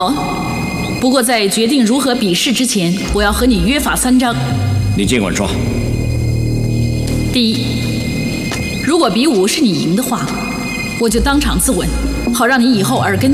不过在决定如何比试之前，我要和你约法3章。 你尽管说。 第一，如果比武是你赢的话，我就当场自刎，好让你以后耳根